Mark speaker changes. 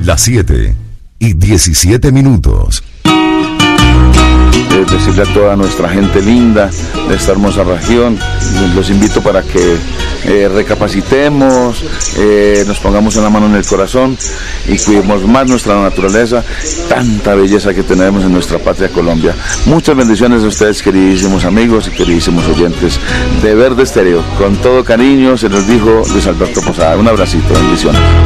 Speaker 1: Las 7:17.
Speaker 2: Decirle a toda nuestra gente linda de esta hermosa región, los invito para que recapacitemos, nos pongamos una mano en el corazón y cuidemos más nuestra naturaleza, tanta belleza que tenemos en nuestra patria Colombia. Muchas bendiciones a ustedes, queridísimos amigos y queridísimos oyentes de Verde Estéreo. Con todo cariño se los dijo Luis Alberto Posada. Un abracito, bendiciones.